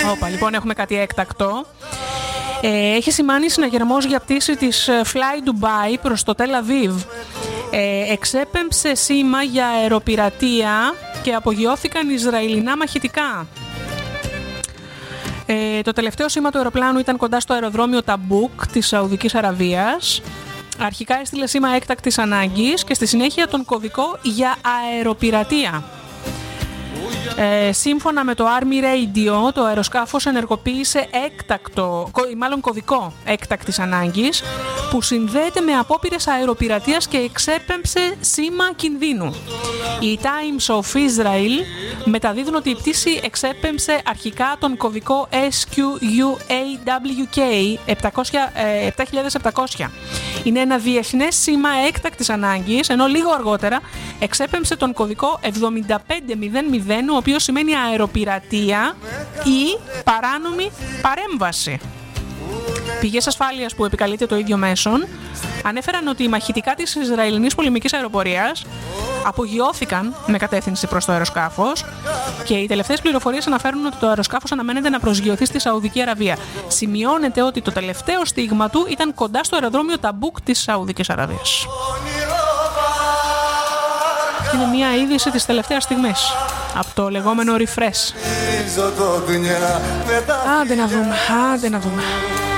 Όπα, λοιπόν, έχουμε κάτι έκτακτο. Έχει σημάνει συναγερμός για πτήση της Fly Dubai προς το Τελ Αβίβ. Εξέπεμψε σήμα για αεροπειρατεία και απογειώθηκαν Ισραηλινά μαχητικά. Το τελευταίο σήμα του αεροπλάνου ήταν κοντά στο αεροδρόμιο Ταμπούκ της Σαουδικής Αραβίας. Αρχικά έστειλε σήμα έκτακτης ανάγκης και στη συνέχεια τον κωδικό για αεροπειρατεία. Σύμφωνα με το Army Radio, το αεροσκάφος ενεργοποίησε κωδικό έκτακτης ανάγκης που συνδέεται με απόπειρες αεροπειρατείας και εξέπεμψε σήμα κινδύνου. Οι Times of Israel μεταδίδουν ότι η πτήση εξέπεμψε αρχικά τον κωδικό SQUAWK 7700. Είναι ένα διεθνές σήμα έκτακτης ανάγκης, ενώ λίγο αργότερα εξέπεμψε τον κωδικό 7500, ο οποίος σημαίνει αεροπειρατεία ή παράνομη παρέμβαση. Πηγές ασφάλειας που επικαλείται το ίδιο μέσον ανέφεραν ότι οι μαχητικά της Ισραηλινής πολεμικής αεροπορίας απογειώθηκαν με κατεύθυνση προς το αεροσκάφος και οι τελευταίες πληροφορίες αναφέρουν ότι το αεροσκάφος αναμένεται να προσγειωθεί στη Σαουδική Αραβία. Σημειώνεται ότι το τελευταίο στίγμα του ήταν κοντά στο αεροδρόμιο Ταμπούκ της Σαουδικής Αραβίας. Είναι μια είδηση της τελευταίας στιγμής από το λεγόμενο refresh. Άντε να δούμε.